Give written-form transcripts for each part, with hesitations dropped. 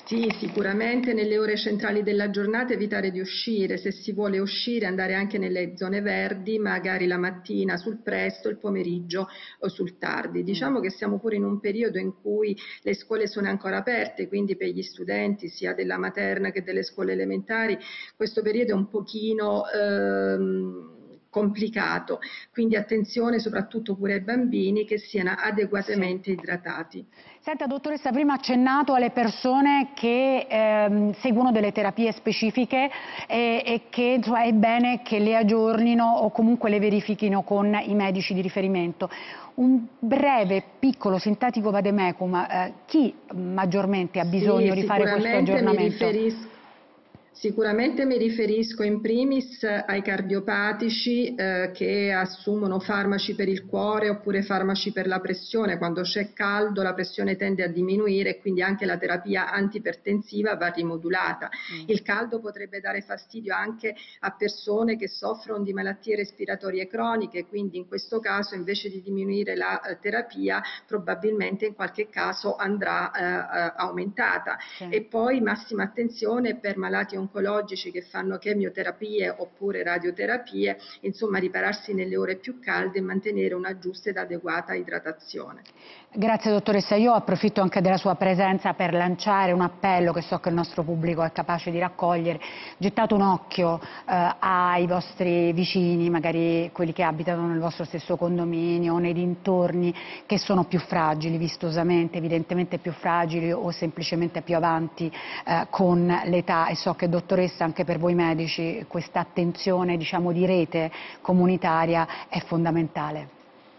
Sì, sicuramente nelle ore centrali della giornata evitare di uscire, se si vuole uscire andare anche nelle zone verdi, magari la mattina sul presto, il pomeriggio o sul tardi. Diciamo che siamo pure in un periodo in cui le scuole sono ancora aperte, quindi per gli studenti sia della materna che delle scuole elementari questo periodo è un pochino complicato, quindi attenzione soprattutto pure ai bambini che siano adeguatamente idratati. Senta, dottoressa, prima ha accennato alle persone che seguono delle terapie specifiche e che insomma, è bene che le aggiornino o comunque le verifichino con i medici di riferimento. Un breve, piccolo, sintetico vademecum, chi maggiormente ha bisogno di fare questo aggiornamento? Sicuramente mi riferisco in primis ai cardiopatici che assumono farmaci per il cuore oppure farmaci per la pressione. Quando c'è caldo la pressione tende a diminuire e quindi anche la terapia antipertensiva va rimodulata. Il caldo potrebbe dare fastidio anche a persone che soffrono di malattie respiratorie croniche, quindi in questo caso invece di diminuire la terapia probabilmente in qualche caso andrà aumentata. Sì. E poi massima attenzione per malati oncologici che fanno chemioterapie oppure radioterapie, insomma ripararsi nelle ore più calde e mantenere una giusta ed adeguata idratazione. Grazie dottoressa, io approfitto anche della sua presenza per lanciare un appello che so che il nostro pubblico è capace di raccogliere. Gettate un occhio ai vostri vicini, magari quelli che abitano nel vostro stesso condominio o nei dintorni, che sono più fragili, vistosamente, evidentemente più fragili o semplicemente più avanti con l'età, e so che dottoressa anche per voi medici questa attenzione, diciamo, di rete comunitaria è fondamentale.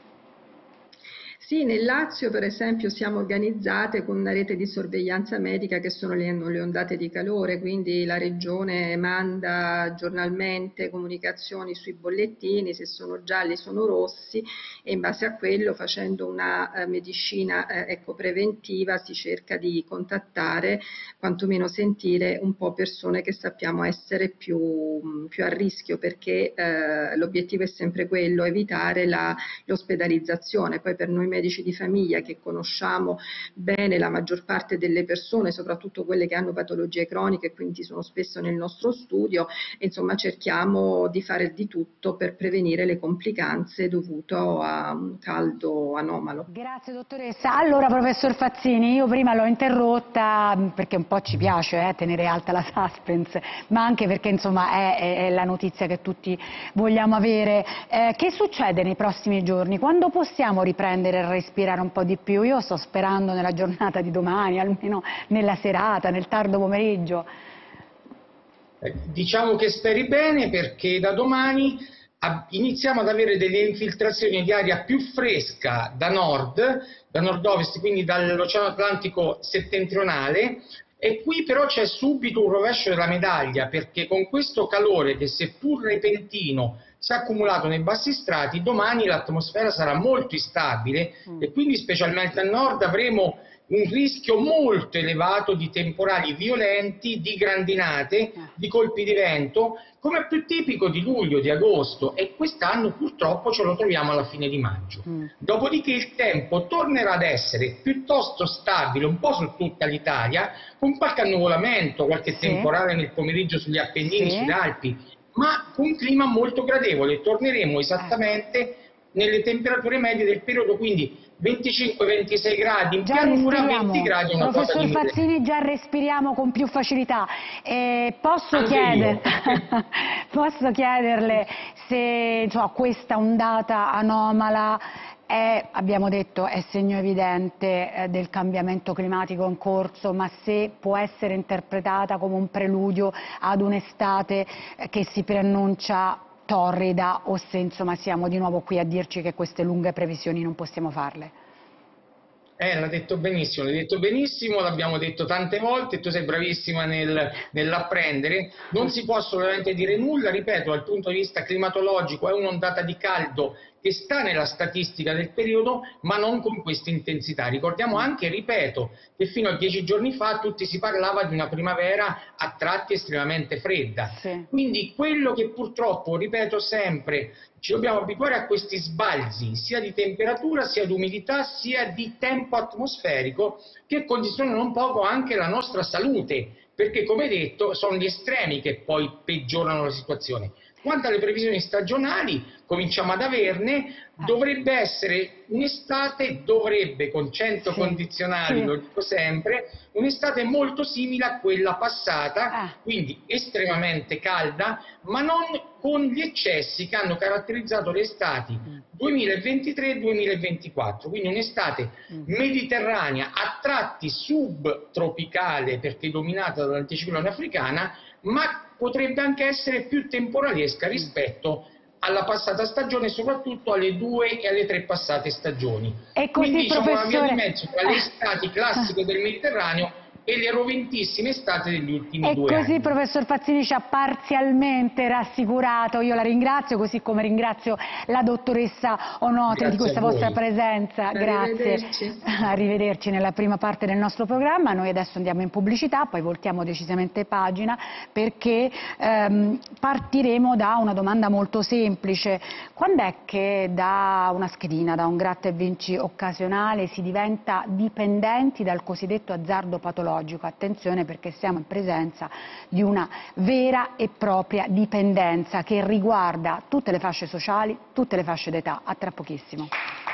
Sì, nel Lazio per esempio siamo organizzate con una rete di sorveglianza medica che sono le ondate di calore, quindi la regione manda giornalmente comunicazioni sui bollettini, se sono gialli sono rossi, e in base a quello, facendo una medicina preventiva, si cerca di contattare, quantomeno sentire un po' persone che sappiamo essere più a rischio, perché l'obiettivo è sempre quello, evitare l'ospedalizzazione. Poi per noi medici di famiglia che conosciamo bene la maggior parte delle persone, soprattutto quelle che hanno patologie croniche e quindi sono spesso nel nostro studio, insomma cerchiamo di fare di tutto per prevenire le complicanze dovute a un caldo anomalo. Grazie dottoressa. Allora professor Fazzini, io prima l'ho interrotta perché un po' ci piace tenere alta la suspense, ma anche perché insomma è la notizia che tutti vogliamo avere. Che succede nei prossimi giorni? Quando possiamo riprendere a respirare un po' di più? Io sto sperando nella giornata di domani, almeno nella serata, nel tardo pomeriggio. Diciamo che speri bene, perché da domani iniziamo ad avere delle infiltrazioni di aria più fresca da nord-ovest, quindi dall'Oceano Atlantico settentrionale, e qui però c'è subito un rovescio della medaglia, perché con questo calore che seppur repentino si è accumulato nei bassi strati, domani l'atmosfera sarà molto instabile e quindi specialmente a nord avremo un rischio molto elevato di temporali violenti, di grandinate, di colpi di vento, come è più tipico di luglio, di agosto, e quest'anno purtroppo ce lo troviamo alla fine di maggio. Dopodiché il tempo tornerà ad essere piuttosto stabile un po' su tutta l'Italia, con qualche annuvolamento, qualche temporale nel pomeriggio sugli Appennini, sulle Alpi, ma con un clima molto gradevole. Torneremo esattamente nelle temperature medie del periodo, quindi 25-26 gradi in pianura, 20 gradi una quota di Professor Fazzini, già respiriamo con più facilità. Posso chiederle se insomma, questa ondata anomala abbiamo detto, è segno evidente del cambiamento climatico in corso, ma se può essere interpretata come un preludio ad un'estate che si preannuncia torrida, o se insomma siamo di nuovo qui a dirci che queste lunghe previsioni non possiamo farle. L'ha detto benissimo, l'abbiamo detto tante volte e tu sei bravissima nell'apprendere. Non si può assolutamente dire nulla, ripeto, dal punto di vista climatologico è un'ondata di caldo che sta nella statistica del periodo, ma non con questa intensità. Ricordiamo anche, ripeto, che fino a 10 giorni fa tutti si parlava di una primavera a tratti estremamente fredda. Sì. Quindi quello che purtroppo, ripeto sempre, ci dobbiamo abituare a questi sbalzi, sia di temperatura, sia di umidità, sia di tempo atmosferico, che condizionano un poco anche la nostra salute, perché come detto sono gli estremi che poi peggiorano la situazione. Quanto alle previsioni stagionali, cominciamo ad averne, dovrebbe essere un'estate, con 100 condizionali, lo dico sempre, un'estate molto simile a quella passata, quindi estremamente calda, ma non con gli eccessi che hanno caratterizzato le estati 2023 e 2024, quindi un'estate mediterranea, a tratti subtropicale perché dominata dall'anticiclone africana, ma potrebbe anche essere più temporalesca rispetto alla passata stagione, soprattutto alle 2 e alle 3 passate stagioni. E così, quindi diciamo una via professore... di mezzo tra le estati classiche del Mediterraneo e le roventissime estate degli ultimi 2 anni. E così professor Fazzini ci ha parzialmente rassicurato, io la ringrazio, così come ringrazio la dottoressa Onofre di questa vostra presenza. Arrivederci. Grazie. Arrivederci nella prima parte del nostro programma. Noi adesso andiamo in pubblicità, poi voltiamo decisamente pagina, perché partiremo da una domanda molto semplice. Quando è che da una schedina, da un gratta e vinci occasionale, si diventa dipendenti dal cosiddetto azzardo patologico? Attenzione, perché siamo in presenza di una vera e propria dipendenza che riguarda tutte le fasce sociali, tutte le fasce d'età. A tra pochissimo.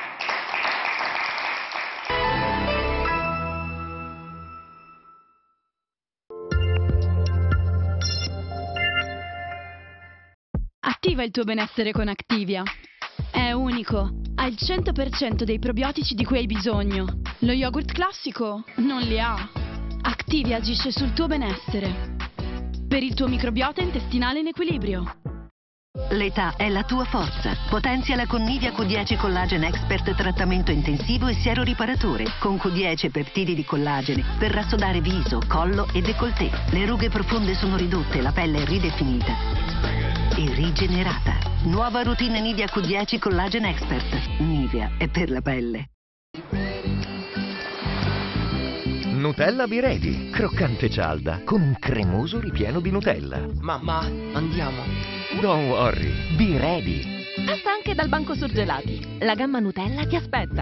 Attiva il tuo benessere con Activia. È unico, ha il 100% dei probiotici di cui hai bisogno. Lo yogurt classico non li ha. Activia agisce sul tuo benessere, per il tuo microbiota intestinale in equilibrio. L'età è la tua forza. Potenziala con Nivea Q10 Collagen Expert trattamento intensivo e siero riparatore. Con Q10 e peptidi di collagene per rassodare viso, collo e décolleté. Le rughe profonde sono ridotte, la pelle è ridefinita e rigenerata. Nuova routine Nivea Q10 Collagen Expert. Nivea è per la pelle. Nutella Be Ready, croccante cialda, con un cremoso ripieno di Nutella. Mamma, andiamo. Don't worry, Be Ready. Passa anche dal banco surgelati. La gamma Nutella ti aspetta.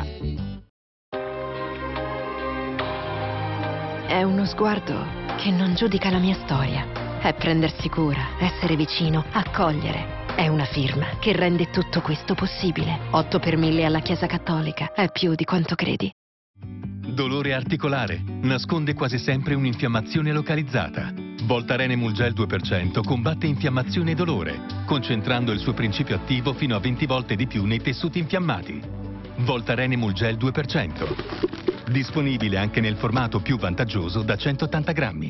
È uno sguardo che non giudica la mia storia. È prendersi cura, essere vicino, accogliere. È una firma che rende tutto questo possibile. 8 per 1000 alla Chiesa Cattolica. È più di quanto credi. Dolore articolare. Nasconde quasi sempre un'infiammazione localizzata. Voltaren Emulgel 2% combatte infiammazione e dolore, concentrando il suo principio attivo fino a 20 volte di più nei tessuti infiammati. Voltaren Emulgel 2%. Disponibile anche nel formato più vantaggioso da 180 grammi.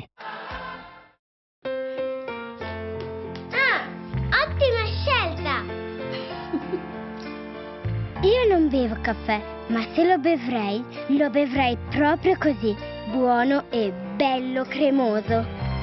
Ottima scelta! Io non bevo caffè, ma se lo bevrei proprio così, buono e bello cremoso.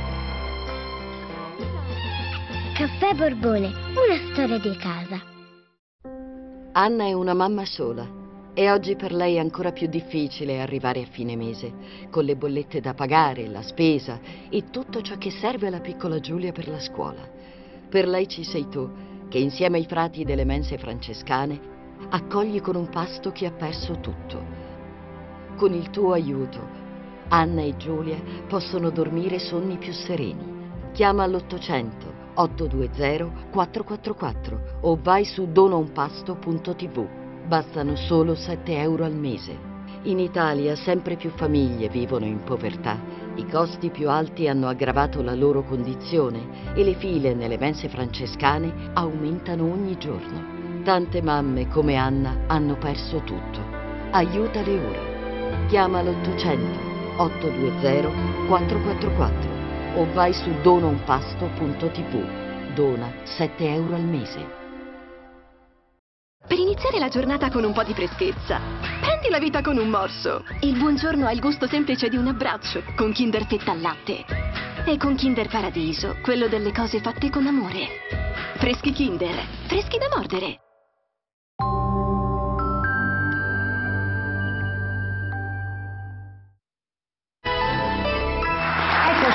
Caffè Borbone, una storia di casa. Anna è una mamma sola e oggi per lei è ancora più difficile arrivare a fine mese, con le bollette da pagare, la spesa e tutto ciò che serve alla piccola Giulia per la scuola. Per lei ci sei tu, che insieme ai frati delle mense francescane accogli con un pasto chi ha perso tutto. Con il tuo aiuto, Anna e Giulia possono dormire sonni più sereni. Chiama all'800 820 444 o vai su donaunpasto.tv. Bastano solo 7 euro al mese. In Italia sempre più famiglie vivono in povertà. I costi più alti hanno aggravato la loro condizione e le file nelle mense francescane aumentano ogni giorno. Tante mamme come Anna hanno perso tutto. Aiutale ora. Chiama l'800 820 444 o vai su donaunpasto.tv. Dona 7 euro al mese. Per iniziare la giornata con un po' di freschezza, prendi la vita con un morso. Il buongiorno ha il gusto semplice di un abbraccio, con Kinder Fetta al latte. E con Kinder Paradiso, quello delle cose fatte con amore. Freschi Kinder, freschi da mordere.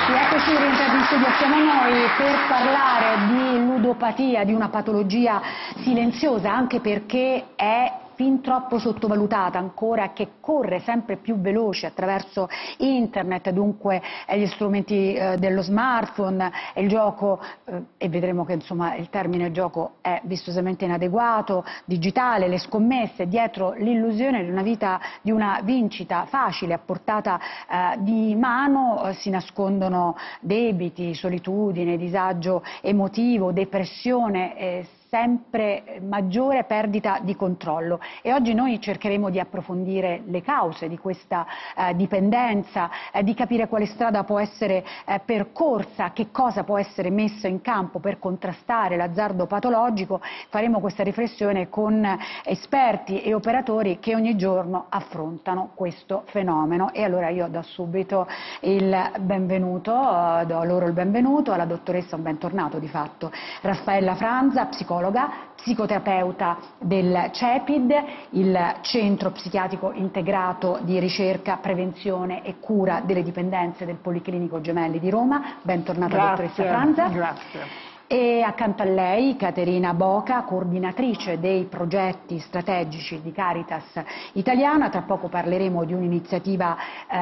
Eccoci rientrati in studio, siamo noi per parlare di ludopatia, di una patologia silenziosa, anche perché è fin troppo sottovalutata ancora, che corre sempre più veloce attraverso internet, dunque gli strumenti dello smartphone, il gioco, e vedremo che insomma il termine gioco è vistosamente inadeguato, digitale, le scommesse, dietro l'illusione di una vita, di una vincita facile a portata di mano si nascondono debiti, solitudine, disagio emotivo, depressione, sempre maggiore perdita di controllo, e oggi noi cercheremo di approfondire le cause di questa dipendenza, di capire quale strada può essere percorsa, che cosa può essere messo in campo per contrastare l'azzardo patologico. Faremo questa riflessione con esperti e operatori che ogni giorno affrontano questo fenomeno, e allora io do subito il benvenuto, do loro il benvenuto alla dottoressa, un bentornato di fatto, Raffaella Franza, psicologa, psicoterapeuta del CEPID, il Centro Psichiatrico Integrato di Ricerca, Prevenzione e Cura delle Dipendenze del Policlinico Gemelli di Roma. Bentornata dottoressa Franza. Grazie. E accanto a lei Caterina Boca, coordinatrice dei progetti strategici di Caritas Italiana. Tra poco parleremo di un'iniziativa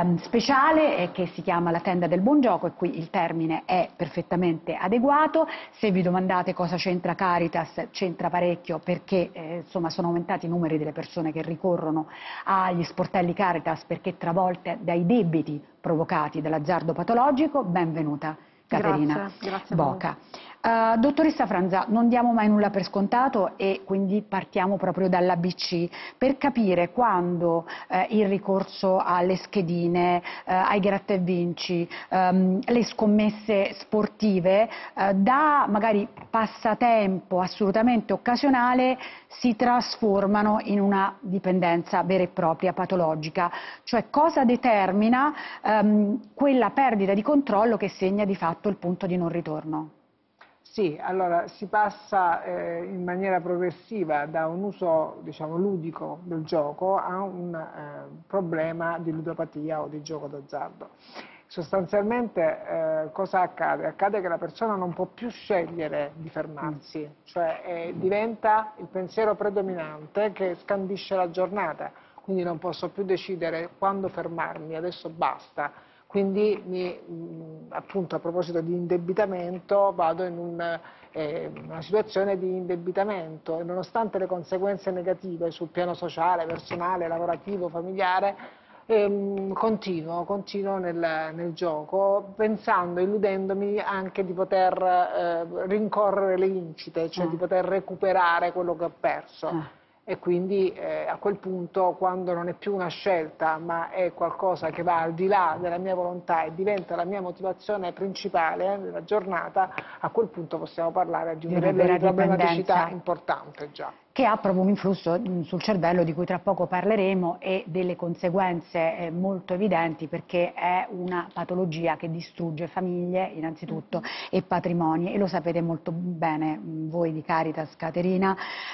speciale che si chiama La Tenda del Buon Gioco, e qui il termine è perfettamente adeguato. Se vi domandate cosa c'entra Caritas, c'entra parecchio, perché insomma sono aumentati i numeri delle persone che ricorrono agli sportelli Caritas perché travolte dai debiti provocati dall'azzardo patologico. Benvenuta Caterina Boca. Dottoressa Franza, non diamo mai nulla per scontato e quindi partiamo proprio dall'ABC per capire quando il ricorso alle schedine, ai gratta e vinci, le scommesse sportive da magari passatempo assolutamente occasionale si trasformano in una dipendenza vera e propria patologica, cioè cosa determina quella perdita di controllo che segna di fatto il punto di non ritorno. Sì, allora si passa in maniera progressiva da un uso, diciamo, ludico del gioco a un problema di ludopatia o di gioco d'azzardo. Sostanzialmente cosa accade? Accade che la persona non può più scegliere di fermarsi, cioè diventa il pensiero predominante che scandisce la giornata, quindi non posso più decidere quando fermarmi, adesso basta. Quindi appunto a proposito di indebitamento vado in una situazione di indebitamento, e nonostante le conseguenze negative sul piano sociale, personale, lavorativo, familiare, continuo nel gioco, pensando, illudendomi anche di poter rincorrere le vincite, cioè di poter recuperare quello che ho perso. E quindi a quel punto, quando non è più una scelta ma è qualcosa che va al di là della mia volontà e diventa la mia motivazione principale della giornata, a quel punto possiamo parlare di una vera problematicità importante già. Che ha proprio un influsso sul cervello di cui tra poco parleremo, e delle conseguenze molto evidenti, perché è una patologia che distrugge famiglie innanzitutto e patrimoni, e lo sapete molto bene voi di Caritas, Caterina,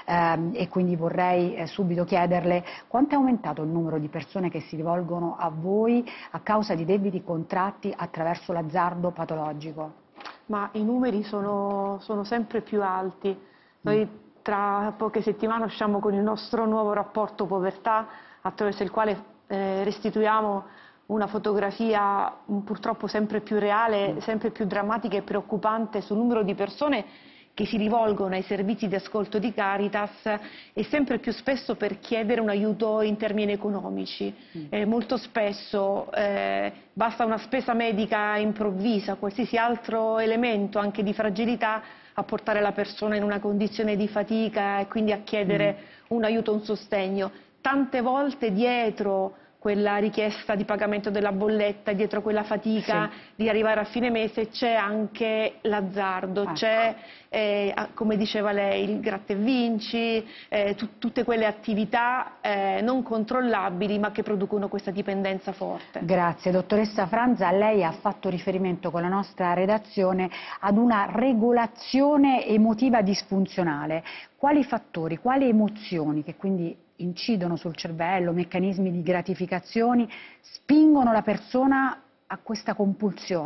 e quindi vorrei subito chiederle quanto è aumentato il numero di persone che si rivolgono a voi a causa di debiti contratti attraverso l'azzardo patologico. Ma i numeri sono sempre più alti. Noi tra poche settimane usciamo con il nostro nuovo rapporto povertà, attraverso il quale restituiamo una fotografia purtroppo sempre più reale, sempre più drammatica e preoccupante sul numero di persone che si rivolgono ai servizi di ascolto di Caritas, e sempre più spesso per chiedere un aiuto in termini economici. Molto spesso basta una spesa medica improvvisa, qualsiasi altro elemento anche di fragilità, a portare la persona in una condizione di fatica e quindi a chiedere un aiuto, un sostegno. Tante volte dietro quella richiesta di pagamento della bolletta, dietro quella fatica di arrivare a fine mese, c'è anche l'azzardo, c'è, come diceva lei, il gratta e vinci, tutte quelle attività non controllabili ma che producono questa dipendenza forte. Grazie. Dottoressa Franza, lei ha fatto riferimento con la nostra redazione ad una regolazione emotiva disfunzionale. Quali fattori, quali emozioni che quindi incidono sul cervello, meccanismi di gratificazione, spingono la persona a questa compulsione?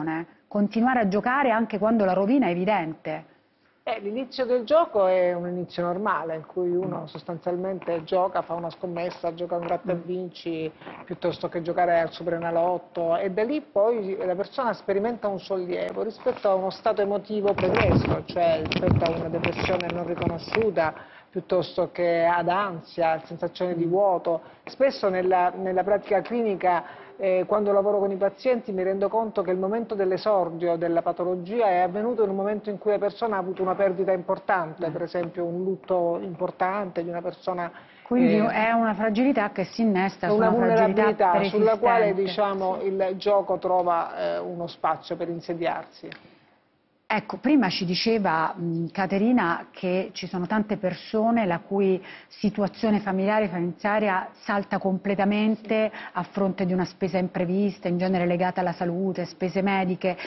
continuare a giocare anche quando la rovina è evidente? L'inizio del gioco è un inizio normale in cui uno sostanzialmente gioca, fa una scommessa, gioca un gratta e vinci piuttosto che giocare al Superenalotto, e da lì poi la persona sperimenta un sollievo rispetto a uno stato emotivo pregresso, cioè rispetto a una depressione non riconosciuta piuttosto che ad ansia, sensazione di vuoto. Spesso nella pratica clinica, quando lavoro con i pazienti, mi rendo conto che il momento dell'esordio della patologia è avvenuto in un momento in cui la persona ha avuto una perdita importante, per esempio un lutto importante di una persona. Quindi è una fragilità che si innesta su una vulnerabilità sulla quale, persistente. diciamo, il gioco trova uno spazio per insediarsi. Ecco, prima ci diceva Caterina che ci sono tante persone la cui situazione familiare, finanziaria salta completamente a fronte di una spesa imprevista, in genere legata alla salute, spese mediche.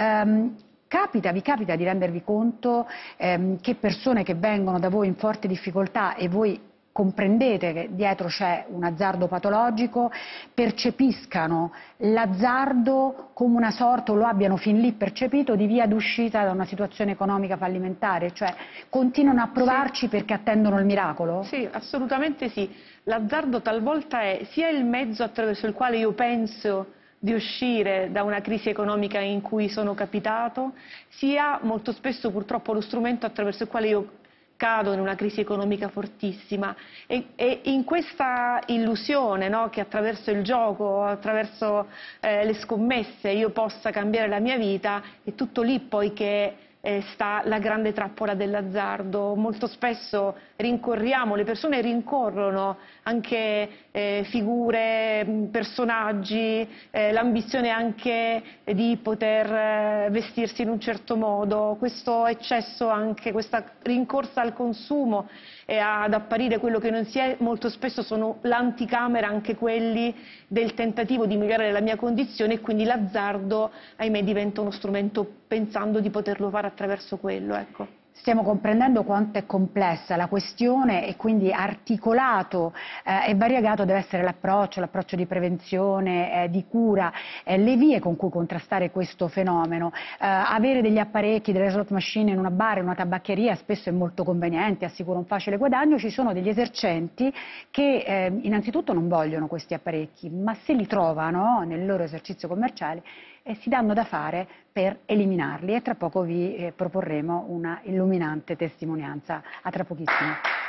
Vi capita di rendervi conto che persone che vengono da voi in forte difficoltà e voi comprendete che dietro c'è un azzardo patologico, percepiscano l'azzardo come una sorta, o lo abbiano fin lì percepito, di via d'uscita da una situazione economica fallimentare? Cioè continuano a provarci perché attendono il miracolo? Sì, assolutamente sì. L'azzardo talvolta è sia il mezzo attraverso il quale io penso di uscire da una crisi economica in cui sono capitato, sia molto spesso purtroppo lo strumento attraverso il quale io cado in una crisi economica fortissima, e in questa illusione, no, che attraverso il gioco, attraverso le scommesse io possa cambiare la mia vita, è tutto lì poi che sta la grande trappola dell'azzardo. Molto spesso le persone rincorrono anche figure, personaggi, l'ambizione anche di poter vestirsi in un certo modo, questo eccesso, anche questa rincorsa al consumo e ad apparire quello che non si è, molto spesso sono l'anticamera anche quelli del tentativo di migliorare la mia condizione, e quindi l'azzardo, ahimè, diventa uno strumento pensando di poterlo fare attraverso quello, ecco. Stiamo comprendendo quanto è complessa la questione, e quindi articolato e variegato deve essere l'approccio di prevenzione, di cura, le vie con cui contrastare questo fenomeno. Avere degli apparecchi, delle slot machine in una bar, in una tabaccheria spesso è molto conveniente, assicura un facile guadagno. Ci sono degli esercenti che innanzitutto non vogliono questi apparecchi, ma se li trovano nel loro esercizio commerciale si danno da fare per eliminarli, e tra poco vi proporremo una illuminante testimonianza. A tra pochissimo.